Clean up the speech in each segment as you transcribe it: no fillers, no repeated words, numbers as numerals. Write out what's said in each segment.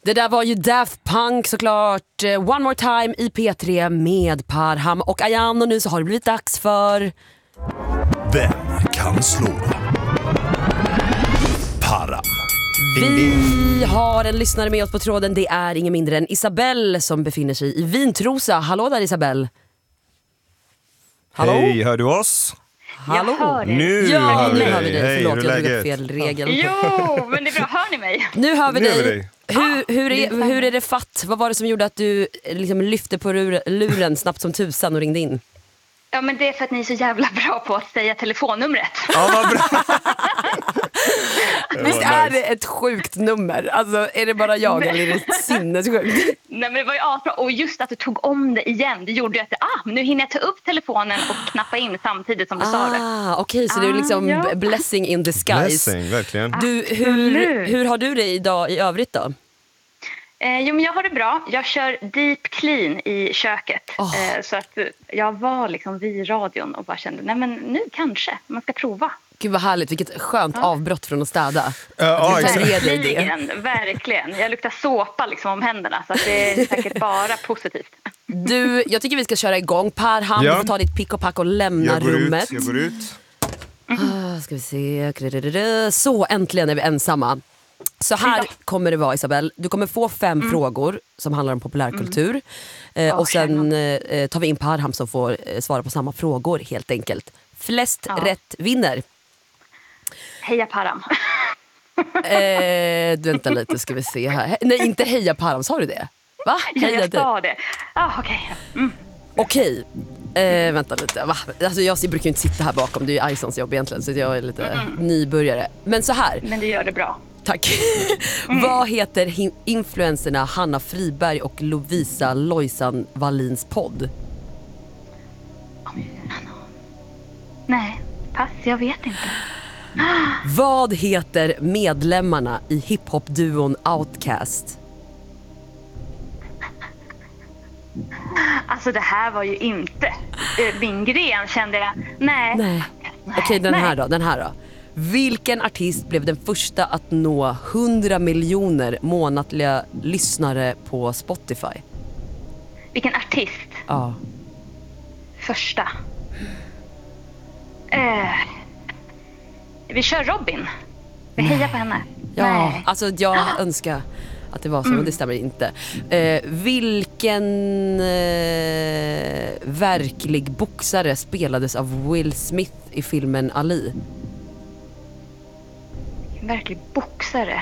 Det där var ju Daft Punk såklart. One More Time i P3 med Parham och Ayan. Och nu så har det blivit dags för... Vem kan slå Parham? Vi har en lyssnare med oss på tråden. Det är ingen mindre än Isabelle som befinner sig i Vintrosa. Hallå där Isabelle. Hallå? Hej, hör du oss? Hallå. Jag hör dig. Nu hör vi dig. Hej, Förlåt, hur är jag drog upp läget? fel regel. Jo, men det är bra. Hör ni mig? Nu hör vi Nu hör vi dig. dig. Hur är det fatt? Vad var det som gjorde att du liksom lyfte på luren snabbt som tusan och ringde in? Ja, men det är för att ni är så jävla bra på att säga telefonnumret. Ja, vad bra. Visst är det ett sjukt nummer? Alltså, är det bara jag eller är det sinnessjukt? Nej, men det var ju asbra. Och just att du tog om det igen, det gjorde ju att men nu hinner jag ta upp telefonen och knappa in samtidigt som du sa det. Okej, så det är liksom ja. blessing in disguise. Blessing, verkligen. Du, hur har du det idag i övrigt då? Jo, men jag har det bra. Jag kör deep clean i köket. Så att jag var liksom vid radion och bara kände, nej men nu kanske man ska prova. Gud vad härligt, vilket skönt avbrott från att städa. Ja, Att du tar med dig det. Verkligen, verkligen. Jag luktar såpa liksom om händerna, så att det är säkert bara positivt. Du, jag tycker vi ska köra igång. Parham, du får ta ditt pick och pack och lämna rummet. Jag går ut. Ska vi se. Så äntligen är vi ensamma. Så här kommer det vara, Isabelle. Du kommer få 5 frågor som handlar om populärkultur. Och sen tar vi in Parham som får svara på samma frågor helt enkelt. Flest rätt vinner. Heja Parham. Vänta lite, ska vi se här. Nej, inte heja Parham, sa du det? Va? Jag sa det. Okej. Okej. Vänta lite. Va? Alltså jag brukar ju inte sitta här bakom. Det är ju Isons jobb egentligen, så jag är lite nybörjare. Men så här. Men du gör det bra. Tack. Vad heter influencerna Hanna Friberg och Lovisa Lojsan Wallins podd? Nej, pass, jag vet inte. Vad heter medlemmarna i hiphop-duon Outkast? Alltså det här var ju inte min gren, kände jag. Nej. Okej, den här då. Vilken artist blev den första att nå 100 miljoner månatliga lyssnare på Spotify? Vilken artist? Ja. Första. Vi kör Robin. Vi hejar på henne. Ja, Nej. alltså jag önskar att det var så, men det stämmer inte. Vilken verklig boxare spelades av Will Smith i filmen Ali? Verklig boxare.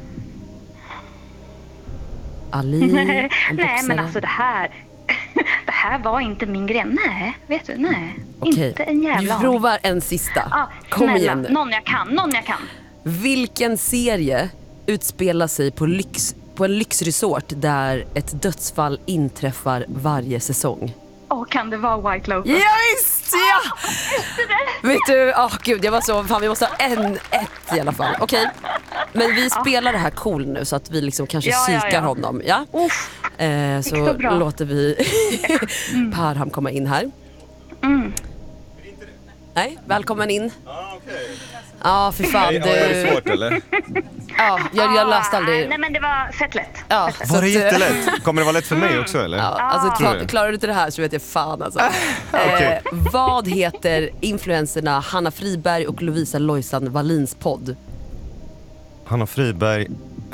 Ali, en Nej, boxare. men alltså det här var inte min gren. Nej, vet du, nej. Okej. Inte en jävla Vi aning. provar en sista. Kom snälla, igen nu. någon jag kan. Vilken serie utspelar sig på en lyxresort där ett dödsfall inträffar varje säsong? Kan det vara White Lotus? Ja, visst! Ja! Vet du, gud, jag var så, fan vi måste ha ett i alla fall. Okej, men vi spelar det här cool nu så att vi liksom kanske psykar honom. Ja? Så låter vi Parham komma in här. Nej, välkommen in. Ja, för fan. Var det svårt eller? Ja, jag läste aldrig. Nej, men det var fett lätt. Ja, Var det jättelätt? Kommer det vara lätt för mig också eller? Ja, alltså, Tror du? klarar du inte det här så vet jag fan alltså. Okej. Vad heter influencerna Hanna Friberg och Lovisa Lojsan Wallins podd? Hanna Friberg.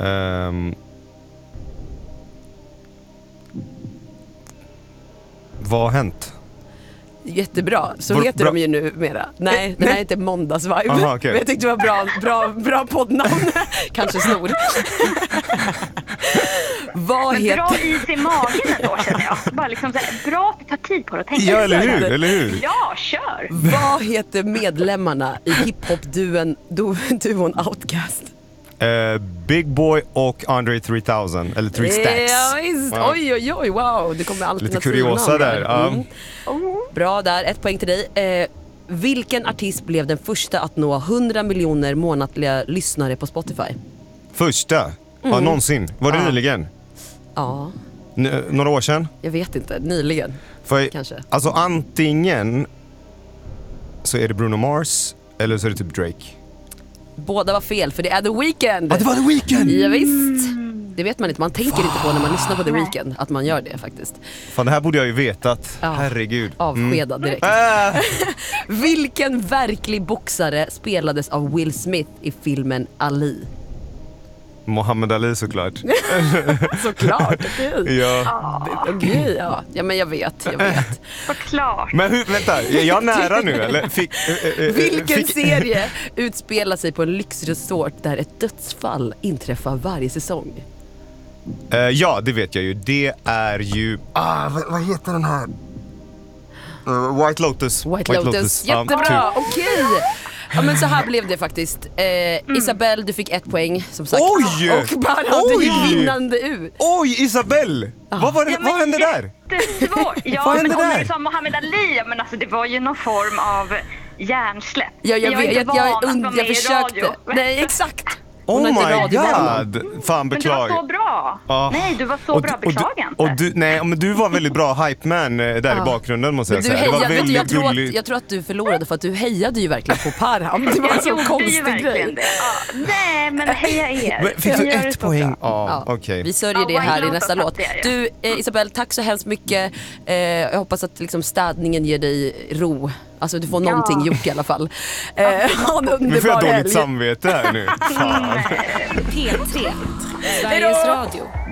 Vad har hänt? Jättebra, så heter de ju numera. Nej, den här heter Måndagsvibe. Aha, okay. Men jag tyckte det var bra poddnamn. Kanske snor. Vad heter... Bra is i magen ändå, känner jag. Bara liksom så här, bra att du tar tid på det och tänka. Ja, eller hur? Ja, kör! Vad heter medlemmarna i hiphop-duon Outkast? Big Boy och Andre 3000 eller 3 Stacks. Ja, visst. Wow. Oj, wow. Det kommer alltid lite kuriosa där. Bra där, 1 poäng till dig. Vilken artist blev den första att nå 100 miljoner månatliga lyssnare på Spotify? Första? Ja, någonsin. Var det nyligen? Ja, Några år sedan? jag vet inte. Nyligen. Kanske. Alltså antingen så är det Bruno Mars eller så är det typ Drake. Båda var fel, för det är The Weeknd. Ja, det var The Weeknd! Ja, visst. Det vet man inte, man tänker inte på när man lyssnar på The Weeknd att man gör det faktiskt. Fan, det här borde jag ju vetat. Ja. Herregud. Avskedad direkt. Vilken verklig boxare spelades av Will Smith i filmen Ali? Muhammad Ali såklart. Såklart, okej. Ja. Okej, ja men jag vet. Såklart. Men vänta, är jag nära nu eller? Vilken serie utspelar sig på en lyxresort där ett dödsfall inträffar varje säsong? Ja, det vet jag ju. Det är ju... vad heter den här? White Lotus. White Lotus. Jättebra, okej. Ja, men så här blev det faktiskt. Isabelle, du fick 1 poäng som sagt. Oj! Och bara du gick vinnande ut. Oj, Isabelle! Vad hände där? Jättesvårt. Ja, Vad men hände hon där? är som Muhammad Ali, men alltså det var ju någon form av hjärnsläpp. Ja, jag jag försökte. Nej, exakt. Oh Hon har inte my radiovan. god. Fan, Men du var beklagar. så bra. Nej, du var så bra. Beklagar inte. Nej, men du var väldigt bra hype man där i bakgrunden måste jag säga. Det var väldigt gulligt. Jag tror att du förlorade för att du hejade ju verkligen på Parham. Det var en så konstig grej. Nej, men heja er. Men fick du 1 poäng? Ja, okej. Vi sörjer det här i nästa låt. Du, Isabelle, tack så hemskt mycket. Jag hoppas att liksom städningen ger dig ro. Alltså du får någonting gjort i alla fall. Ha en Nu får jag underbar dåligt helg. samvete här nu. Fan. P3, Sveriges Radio.